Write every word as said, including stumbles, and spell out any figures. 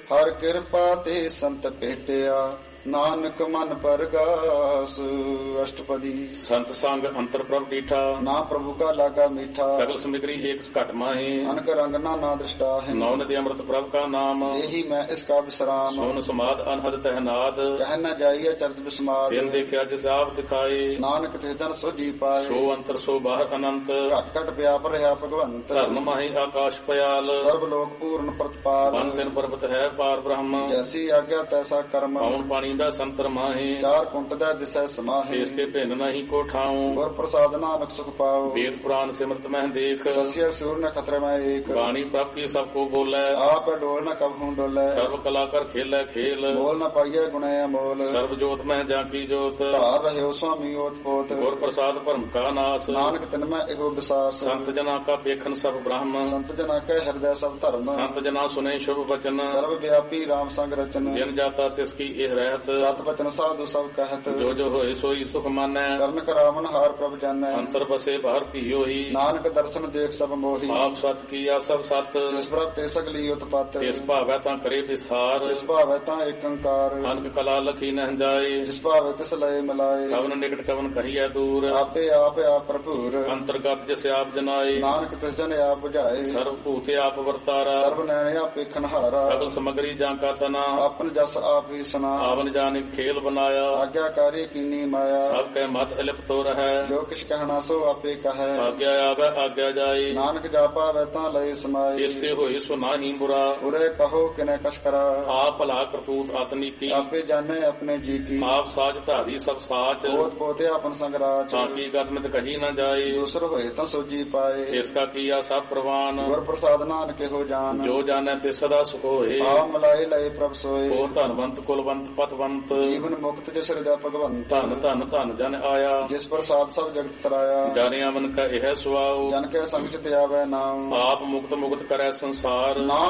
ਹਰ ਕਿਰਪਾ ਤੇ ਸੰਤ ਭੇਟਿਆ, ਨਾਨਕ ਮਨ ਪਰਗਾਸ। ਅਸ਼ਟਪਦੀ। ਸੰਤ ਸੰਗ ਅੰਤਰ ਪ੍ਰਭ ਡੀਠਾ, ਨਾ ਪ੍ਰਭੂ ਕਾ ਲਾਗਾ ਮੀਠਾ। ਸਗਲ ਸਮਿਗਰੀ ਏਕ ਘਟ ਮਾਹੇ, ਅਨਕ ਰੰਗ ਨਾਨਾ ਦ੍ਰਿਸ਼ਟਾ ਹੈ। ਨੌ ਨਦੀ ਅੰਮ੍ਰਿਤ ਪ੍ਰਭ ਕਾ ਨਾਮ, ਇਹੀ ਮੈਂ ਇਸ ਕਾ ਵਿਸਰਾਮ। ਸੋਨ ਸਮਾਦ ਅਨਹਦ ਤਹਿਨਾਦ, ਕਹਿ ਨ ਜਾਈਏ ਚਰਜ ਬਿਸਮਾਦ। ਦਿਨ ਦੇਖਿਆ ਜਿਸ ਆਪ ਦਿਖਾਏ, ਨਾਨਕ ਤਿਸ ਜਨ ਸੋਜੀ ਪਾਏ। ਸੋ ਅੰਤਰ ਸੋ ਬਾਹਰ ਅਨੰਤ, ਘਟ ਘਟ ਵਿਆਪ ਰਿਹਾ ਭਗਵੰਤ। ਧਰਨ ਮਾਹੀ ਆਕਾਸ਼ ਪਿਆਲ, ਸਰਬ ਲੋਕ ਪੂਰਨ ਪ੍ਰਤਪਾਲ। ਬਨ ਤਿਨ ਪਰਬਤ ਹੈ ਪਾਰ ਬ੍ਰਹਮ, ਜੈਸੀ ਆਗਿਆ ਤੈਸਾ ਕਰਮ। ਪਉਣ ਪਾਣੀ ਦਾ ਸੰਤਰ ਮਾਹੇ, ਚਾਰ ਕੁੰਟ ਦਾ ਦਿਸੈ ਸਮਾਹੇ। ਇਸ ਕੇ ਭਿੰਨ ਨਹੀਂ ਕੋ ਠਾਉ, ਗੁਰ ਪ੍ਰਸਾਦ ਨਾਨਕ ਸੁਖ ਪਾਓ। ਵੇਦ ਪੁਰਾਨ ਸਿਮਰਤ ਮਹਿ ਦੇਖ, ਸਸਿਆ ਸੂਰ ਨ ਖਤਰੇ ਮੈਂ ਏਕ। ਬਾਣੀ ਪ੍ਰਭ ਕੀ ਸਭ ਕੋ ਬੋਲੇ, ਆਪ ਡੋਲ ਨ ਕਬਹੂ ਡੋਲੇ। ਸਰਬ ਕਲਾ ਕਰ ਖੇਲੇ ਖੇਲ, ਬੋਲ ਨ ਪਾਈਏ ਗੁਣੇ ਅਮੋਲ। ਸਰਬ ਜੋਤ ਮਹਿ ਜਾਂ ਕੀ ਜੋਤ, ਧਾਰ ਰਹਿਓ ਸੁਆਮੀ ਓਤ ਪੋਤ। ਗੁਰ ਪ੍ਰਸਾਦ ਭਰਮ ਕਾ ਨਾਸ, ਨਾਨਕ ਤਿਨ ਮੈਂ ਇਹੋ ਵਿਸਾਸ। ਸੰਤ ਜਨਾ ਕਾ ਪੇਖਨ ਸਭ ਬ੍ਰਹਮ, ਸੰਤ ਜਨਾ ਕੈ ਹਿਰਦੈ ਸਭ ਧਰਮ। ਸੰਤ ਜਨਾ ਸੁਨੇ ਸ਼ੁਭ ਬਚਨ, ਸਰਬ ਵਿਆਪੀ ਰਾਮ ਸੰਗ ਰਚਨ। ਜਿਨ ਜਾਤਾ ਤਿਸ ਕੀ ਇਹ ਰਹਿਤ, ਸਤ ਬਚਨ ਸਾਧੂ ਸਭ ਕਹਿਤ। ਜੋ ਜੋ ਹੋਏ ਸੋਈ ਸੁਖ ਮਾਨੈ, ਕਰਨ ਕਰਾਵਨ ਹਾਰ ਪ੍ਰਭ ਜਾਣੈ। ਅੰਤਰ ਬਸੇ ਬਾਹਰ ਭੀਓ ਹੀ, ਨਾਨਕ ਦਰਸ਼ਨ ਦੇਖ ਸਭ ਮੋਹੀ। ਆਪ ਸਤ ਕੀਆ ਸਭ ਸਤ, ਜਿਸ ਪ੍ਰਭ ਤੇ ਸਗਲੀ ਉਤਪਤ। ਇਸ ਭਾਵੈ ਤਾਂ ਕਰੇ ਵਿਸਾਰ, ਜਿਸ ਭਾਵੈ ਤਾਂ ਏਕ ਓੰਕਾਰ। ਅਨਕ ਕਲਾ ਲਖੀ ਨਹਿ ਜਾਏ, ਜਿਸ ਭਾਵੈ ਤਿਸ ਲਏ ਮਿਲਾਏ। ਕਵਨ ਨਿਕਟ ਕਵਨ ਕਹੀਐ ਦੂਰ, ਆਪੇ ਆਪ ਆਪ ਭਰਪੂਰ। ਅੰਤਰਗਤ ਜਿਸ ਆਪ ਜਨਾਏ, ਨਾਨਕ ਤਿਸ ਜਨ ਆਪ ਬੁਝਾਏ। ਸਰਬ ਭੂਤੇ ਆਪ ਵਰਤਾਰਾ, ਸਰਬ ਨੈਣ ਆਪੇ ਖਨਹਾਰਾ। ਸਗਲ ਸਮਗਰੀ ਜਾਂ ਕਾ ਤਨਾ, ਆਪਨ ਜਸ ਆਪ ਹੀ ਸੁਨਾ। ਆਵਨ ਜਾਨਿ ਖੇਲ ਬਨਾਇਆ, ਆਗਿਆਕਾਰੀ ਕੀਨੀ ਮਾਇਆ। ਸਭ ਕੈ ਮਤ ਅਲਿਪਤੋ ਰਹੈ, ਜੋ ਕਿਛ ਕਹਿਣਾ ਸੋ ਆਪੇ ਕਹੈ। ਆਗਿਆ ਆਵੈ ਆਗਿਆ ਜਾਏ, ਨਾਨਕ ਜਾ ਪਾਵੈ ਤਾਂ ਲਏ ਸਮਾਏ। ਇਸੇ ਹੋਏ ਸੋ ਨਾਹੀ ਬੁਰਾ, ਉਰੇ ਕਹੋ ਕਿਨੇ ਕਛ ਕਰਾ। ਆਪ ਭਲਾ ਕਰਤੂਤ ਆਤਨੀ ਕੀ, ਆਪੇ ਜਾਣੇ ਆਪਣੇ ਜੀ ਕੀ। ਆਪ ਸਾਜ ਧਾਰੀ ਸਭ ਸਾਚ, ਪੋਤ ਪੋਤੇ ਆਪਨ ਸੰਗਰਾਚ। ਤਾਂ ਕੀ ਗਤਮਿਤ ਕਹੀ ਨਾ ਜਾਏ, ਦੂਸਰ ਹੋਏ ਤਾਂ ਸੋਜੀ ਪਾਏ। ਇਸ ਕਾ ਕੀਆ ਸਭ ਪ੍ਰਵਾਨ, ਗੁਰ ਪ੍ਰਸਾਦ ਨਾਨਕ ਇਹੋ ਜਾਨ। ਜੋ ਜਾਣੈ ਤੇ ਸਦਾ ਸੁਖ ਹੋਏ, ਆ ਮਲਾਏ ਲਏ ਪ੍ਰਭ ਸੋਏ। ਉਹ ਧਨਵੰਤ ਕੁਲਵੰਤ ਪਤਵੰਤ, ਜੀਵਨ ਮੁਕਤ ਜਿਸ ਹਿਰਦੈ ਭਗਵੰਤ। ਧਨ ਧਨ ਧਨ ਜਨ ਆਇਆ, ਜਿਸ ਪ੍ਰਸਾਦ ਸਭ ਜਗਤ ਤਰਾਇਆ। ਜਾਣਿਆ ਮਨ ਕਾ ਇਹ ਸੁਆਉ, ਜਨ ਕੈ ਸੰਗ ਚਿਤ ਆਵੈ ਨਾਮ। ਆਪ ਮੁਕਤ ਮੁਕਤ ਕਰੈ ਸੰਸਾਰ।